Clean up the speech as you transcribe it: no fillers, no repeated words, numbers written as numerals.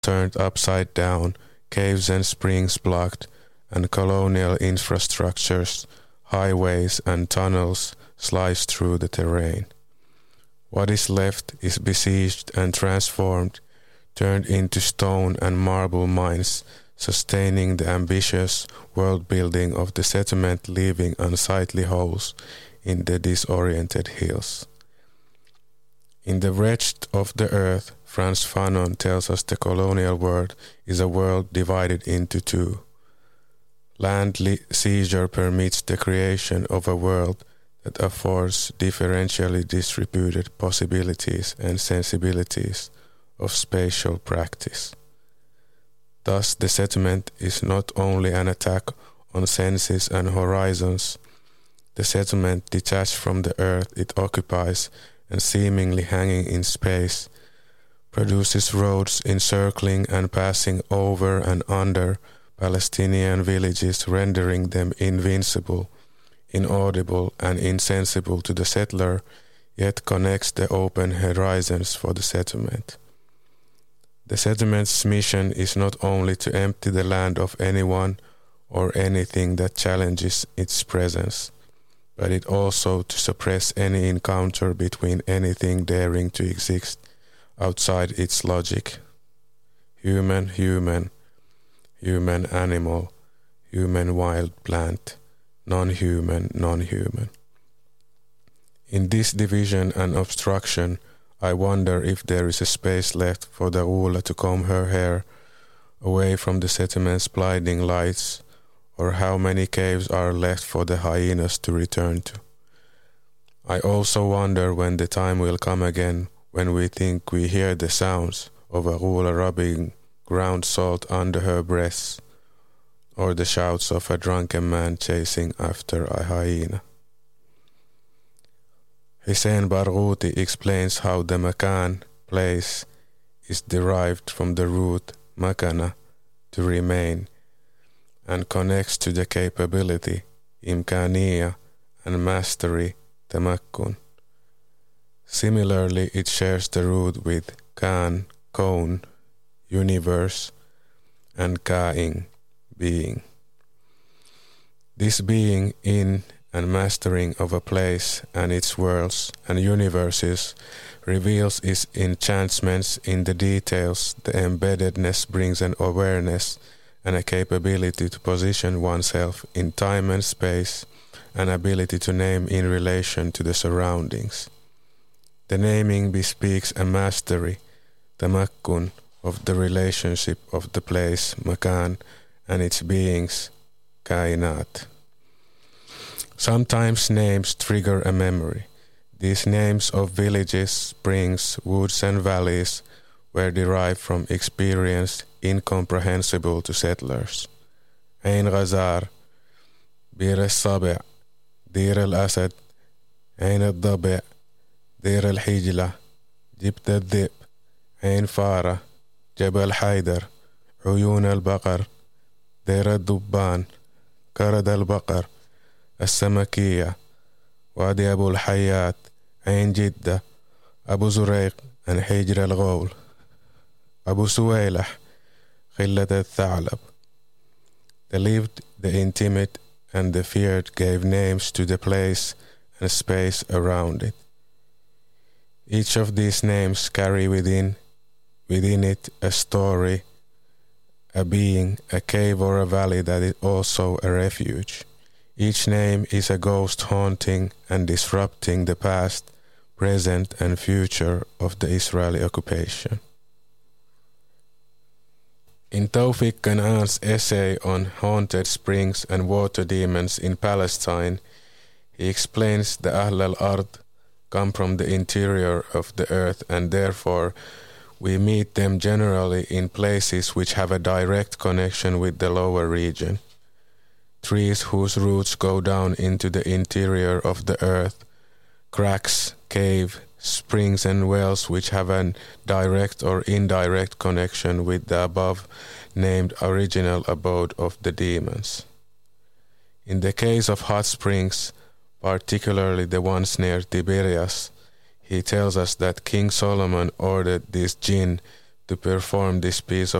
turned upside down, caves and springs blocked, and colonial infrastructures, highways and tunnels slice through the terrain. What is left is besieged and transformed, turned into stone and marble mines, sustaining the ambitious world-building of the settlement, leaving unsightly holes in the disoriented hills. In The Wretched of the Earth, Frantz Fanon tells us the colonial world is a world divided into two. Land seizure permits the creation of a world that affords differentially distributed possibilities and sensibilities of spatial practice. Thus, the settlement is not only an attack on senses and horizons. The settlement, detached from the earth it occupies and seemingly hanging in space, produces roads encircling and passing over and under Palestinian villages, rendering them invincible, inaudible, and insensible to the settler, yet connects the open horizons for the settlement. The settlement's mission is not only to empty the land of anyone or anything that challenges its presence, but it also to suppress any encounter between anything daring to exist outside its logic. Human, animal, human wild plant, non-human. In this division and obstruction, I wonder if there is a space left for the Ula to comb her hair away from the settlement's blinding lights, or how many caves are left for the hyenas to return to. I also wonder when the time will come again when we think we hear the sounds of a Ula rubbing ground salt under her breasts, or the shouts of a drunken man chasing after a hyena. Hussein Barghouti explains how the makan, place, is derived from the root makana, to remain, and connects to the capability, imkaniya, and mastery, tamakkun. Similarly, it shares the root with kan, kaun, universe, and kain, being. This being in and mastering of a place and its worlds and universes reveals its enchantments in the details. The embeddedness brings an awareness and a capability to position oneself in time and space, an ability to name in relation to the surroundings. The naming bespeaks a mastery, tamakkun, of the relationship of the place, makan, and its beings, kainat. Sometimes names trigger a memory. These names of villages, springs, woods and valleys were derived from experience incomprehensible to settlers. Ain Ghazar, Bir al-Sabi', Dir al-Asad, Ain al-Dabi', Dir al-Hijla, Jibt al-Dhib, Ain Farah, Jabal Haidar, Uyun al-Baqar, Dir al-Dubban, Karad al-Baqar, السمكية, وادي أبو الحيات, عين جدة, أبو زريق, and حجر الغول, أبو سويلح, خلة الثعلب. The lived, the intimate, and the feared gave names to the place and space around it. Each of these names carry within it a story, a being, a cave or a valley that is also a refuge. Each name is a ghost haunting and disrupting the past, present, and future of the Israeli occupation. In Tawfiq Kan'an's essay on haunted springs and water demons in Palestine, he explains the Ahl al-Ard come from the interior of the earth, and therefore we meet them generally in places which have a direct connection with the lower region. Trees whose roots go down into the interior of the earth, cracks, cave, springs and wells which have a direct or indirect connection with the above-named original abode of the demons. In the case of hot springs, particularly the ones near Tiberias, he tells us that King Solomon ordered these jinn to perform this piece